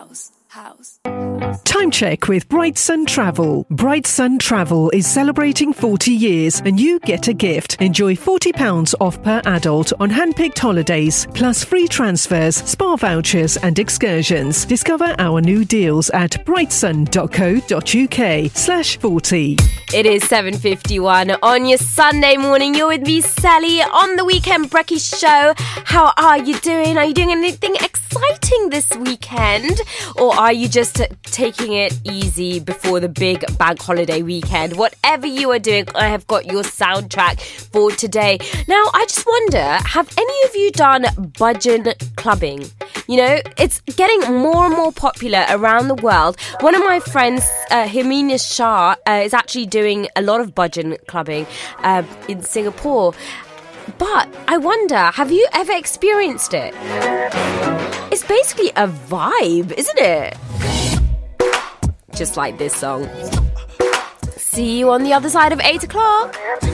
Time check with Bright Sun Travel. Bright Sun Travel is celebrating 40 years and you get a gift. Enjoy £40 off per adult on hand-picked holidays, plus free transfers, spa vouchers and excursions. Discover our new deals at brightsun.co.uk/40. It is 7:51 on your Sunday morning. You're with me, Sally, on the Weekend Brekkie Show. How are you doing? Are you doing anything exciting this weekend? Or are you just taking it easy before the big bank holiday weekend? Whatever you are doing, I have got your soundtrack for today. Now, I just wonder, have any of you done budget clubbing? You know, it's getting more and more popular around the world. One of my friends, Hermina Shah, is actually doing a lot of budget clubbing in Singapore. But I wonder, have you ever experienced it? It's basically a vibe, isn't it? Just like this song. See you on the other side of 8 o'clock.